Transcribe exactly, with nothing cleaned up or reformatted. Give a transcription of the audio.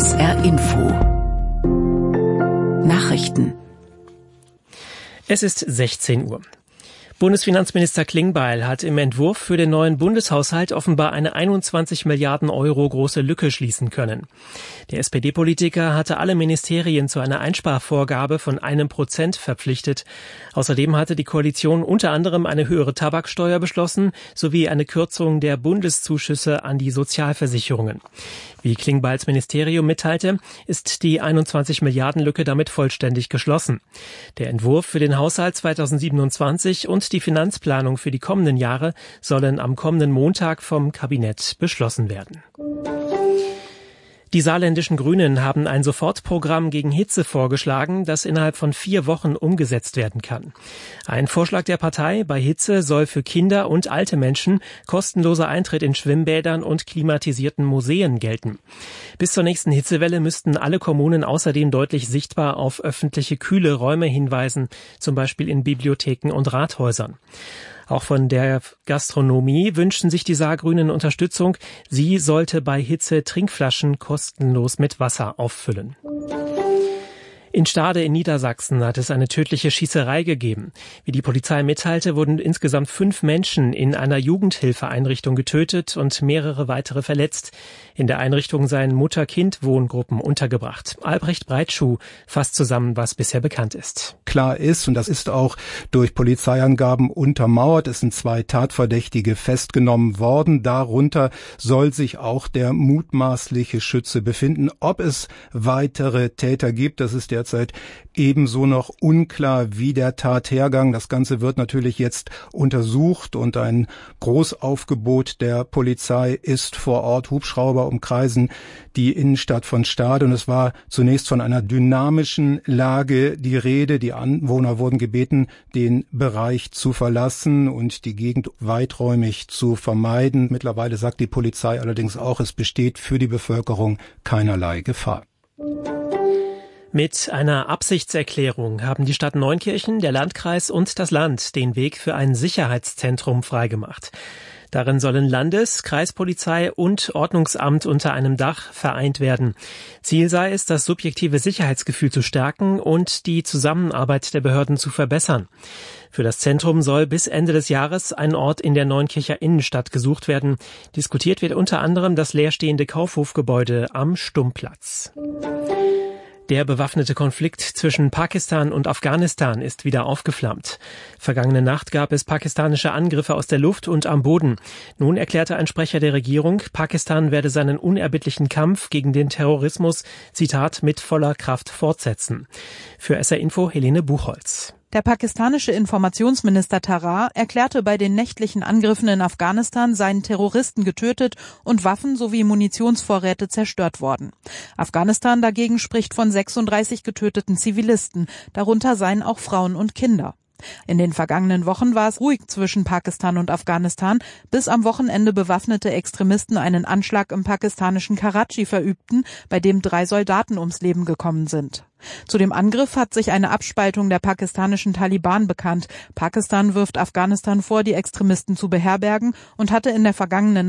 S R Info Nachrichten. Es ist sechzehn Uhr. Bundesfinanzminister Klingbeil hat im Entwurf für den neuen Bundeshaushalt offenbar eine einundzwanzig Milliarden Euro große Lücke schließen können. Der S P D-Politiker hatte alle Ministerien zu einer Einsparvorgabe von einem Prozent verpflichtet. Außerdem hatte die Koalition unter anderem eine höhere Tabaksteuer beschlossen, sowie eine Kürzung der Bundeszuschüsse an die Sozialversicherungen. Wie Klingbeils Ministerium mitteilte, ist die einundzwanzig Milliarden Lücke damit vollständig geschlossen. Der Entwurf für den Haushalt zweitausendsiebenundzwanzig und die Finanzplanung für die kommenden Jahre sollen am kommenden Montag vom Kabinett beschlossen werden. Die saarländischen Grünen haben ein Sofortprogramm gegen Hitze vorgeschlagen, das innerhalb von vier Wochen umgesetzt werden kann. Ein Vorschlag der Partei: Bei Hitze soll für Kinder und alte Menschen kostenloser Eintritt in Schwimmbädern und klimatisierten Museen gelten. Bis zur nächsten Hitzewelle müssten alle Kommunen außerdem deutlich sichtbar auf öffentliche kühle Räume hinweisen, zum Beispiel in Bibliotheken und Rathäusern. Auch von der Gastronomie wünschen sich die Saargrünen Unterstützung. Sie sollte bei Hitze Trinkflaschen kostenlos mit Wasser auffüllen. In Stade in Niedersachsen hat es eine tödliche Schießerei gegeben. Wie die Polizei mitteilte, wurden insgesamt fünf Menschen in einer Jugendhilfeeinrichtung getötet und mehrere weitere verletzt. In der Einrichtung seien Mutter-Kind-Wohngruppen untergebracht. Albrecht Breitschuh fasst zusammen, was bisher bekannt ist. Klar ist, und das ist auch durch Polizeiangaben untermauert, es sind zwei Tatverdächtige festgenommen worden. Darunter soll sich auch der mutmaßliche Schütze befinden. Ob es weitere Täter gibt, das ist derzeit ebenso noch unklar wie der Tathergang. Das Ganze wird natürlich jetzt untersucht und ein Großaufgebot der Polizei ist vor Ort. Hubschrauber umkreisen die Innenstadt von Stade und es war zunächst von einer dynamischen Lage die Rede. Die Anwohner wurden gebeten, den Bereich zu verlassen und die Gegend weiträumig zu vermeiden. Mittlerweile sagt die Polizei allerdings auch, es besteht für die Bevölkerung keinerlei Gefahr. Mit einer Absichtserklärung haben die Stadt Neunkirchen, der Landkreis und das Land den Weg für ein Sicherheitszentrum freigemacht. Darin sollen Landes-, Kreispolizei und Ordnungsamt unter einem Dach vereint werden. Ziel sei es, das subjektive Sicherheitsgefühl zu stärken und die Zusammenarbeit der Behörden zu verbessern. Für das Zentrum soll bis Ende des Jahres ein Ort in der Neunkircher Innenstadt gesucht werden. Diskutiert wird unter anderem das leerstehende Kaufhofgebäude am Stummplatz. Der bewaffnete Konflikt zwischen Pakistan und Afghanistan ist wieder aufgeflammt. Vergangene Nacht gab es pakistanische Angriffe aus der Luft und am Boden. Nun erklärte ein Sprecher der Regierung, Pakistan werde seinen unerbittlichen Kampf gegen den Terrorismus, Zitat, mit voller Kraft fortsetzen. Für S R Info Helene Buchholz. Der pakistanische Informationsminister Tarar erklärte, bei den nächtlichen Angriffen in Afghanistan seien Terroristen getötet und Waffen sowie Munitionsvorräte zerstört worden. Afghanistan dagegen spricht von sechsunddreißig getöteten Zivilisten, darunter seien auch Frauen und Kinder. In den vergangenen Wochen war es ruhig zwischen Pakistan und Afghanistan, bis am Wochenende bewaffnete Extremisten einen Anschlag im pakistanischen Karachi verübten, bei dem drei Soldaten ums Leben gekommen sind. Zu dem Angriff hat sich eine Abspaltung der pakistanischen Taliban bekannt. Pakistan wirft Afghanistan vor, die Extremisten zu beherbergen und hatte in der vergangenen